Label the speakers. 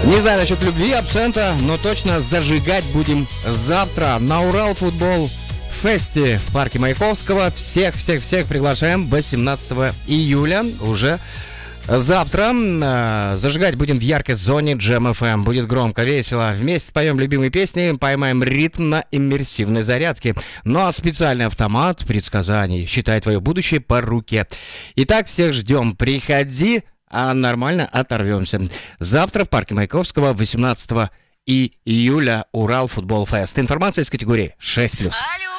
Speaker 1: Не знаю насчет любви, абсента, но точно зажигать будем завтра на Урал Футбол Фесте в парке Маяковского. Всех приглашаем 18 июля уже. Завтра зажигать будем в яркой зоне Jam FM. Будет громко, весело. Вместе споем любимые песни, поймаем ритм на иммерсивной зарядке. Ну а специальный автомат предсказаний считай твое будущее по руке. Итак, всех ждем. Приходи, а нормально оторвемся. Завтра в парке Маяковского 18 июля Урал Футбол Фест. Информация из категории 6+.
Speaker 2: Алло!